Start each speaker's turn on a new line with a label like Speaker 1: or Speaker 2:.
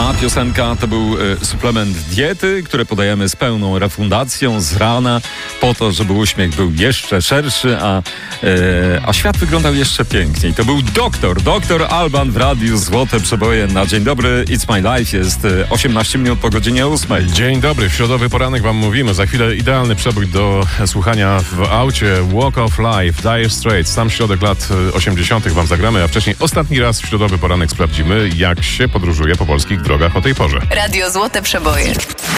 Speaker 1: Ta piosenka to był suplement diety, które podajemy z pełną refundacją z rana po to, żeby uśmiech był jeszcze szerszy, a świat wyglądał jeszcze piękniej. To był doktor Alban w radiu Złote Przeboje na Dzień Dobry, It's My Life. Jest 18 minut po godzinie 8.
Speaker 2: Dzień dobry, w środowy poranek wam mówimy. Za chwilę idealny przebój do słuchania w aucie. Walk of Life, Dire Straits. Sam środek lat 80. wam zagramy, a wcześniej ostatni raz w środowy poranek sprawdzimy, jak się podróżuje po polskich drogach o tej porze.
Speaker 3: Radio Złote Przeboje.